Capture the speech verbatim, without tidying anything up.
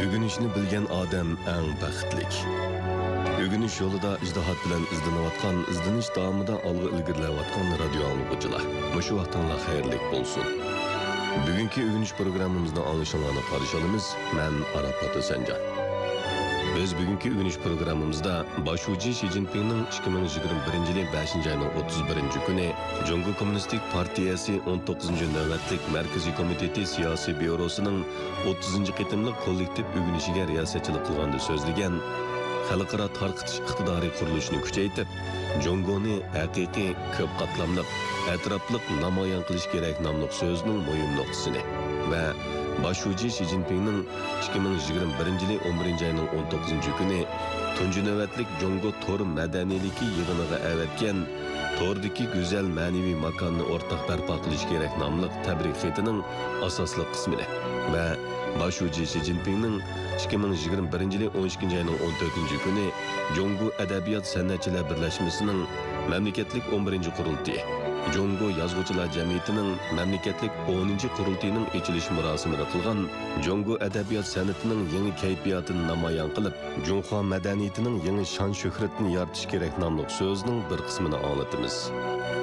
Ögünüşni bilgen odam eng baxtlik. Ögünüş yo'lida ijtihod bilan izlanayotgan, izlanish davomida olg'a ilgarilayotgan radio anglag'uchilar. Mushu vaqtinglar xayrli bo'lsin. Bugungi ögünüş programmamizni anglashinglarni qarshi olamiz. Men Arafat Sanjan. Biz bugungi ögünüş programmamizda boshuvchi Xi Jinpingning ikki ming yigirma birinchi yil beshinchi oyning o'ttiz birinchi kuni Jungo Kommunistik partiyasi o'n to'qqizinchi navbatlik Markaziy komiteti siyosiy byurosining o'ttizinchi qitimliq kollektiv ögünüşiga riyosatchilik qilganda so'zlagan xalqaro tarqitish iqtidoriy qurilishini kuchaytirib, Jongoni haqiqiy ko'p qatlamli, atrofliq namoyon qilish kerak nomli so'zning muhim nuqtasini va boshuvchi Xi Jinpingning ikki ming yigirma birinchi yil o'n birinchi oyning o'n to'qqizinchi kuni tunji navbatlik Jongo Tor madaniyligi yig'iniga avatgan Tordagi go'zal ma'naviy makonni o'rtaq barpo qilish kerak nomli tabrik xatining asosli qismini va boshuvchi Xi Jinpingning ikki ming yigirma birinchi yil o'n ikkinchi oyning o'n to'rtinchi kuni Jongo adabiyot san'atchilar birlashmasining mamlakatlik o'n birinchi qurultiyi, Jongo yozuvchilar jamiyatining mamlakatlik o'ninchi qurultiyining ochilish marosimida qilgan Jongo adabiyot san'atining yangi kayfiyatini namoyon qilib, Junxo madaniyatining yangi shon shuhratini yaratish kerak nomli so'zning bir qismini anglatamiz.